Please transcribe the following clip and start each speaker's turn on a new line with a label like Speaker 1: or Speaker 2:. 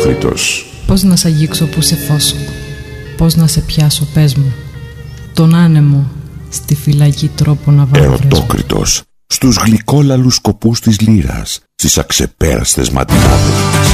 Speaker 1: Ερωτόκριτος.
Speaker 2: Πώς να σ' αγγίξω που σε φως, πώς να σε πιάσω, πες μου. Τον άνεμο στη φυλακή τρόπο να βάλω.
Speaker 1: Ερωτόκριτος στους γλυκόλαλους σκοπούς της λύρας, στις αξεπέραστες ματινάδες μας.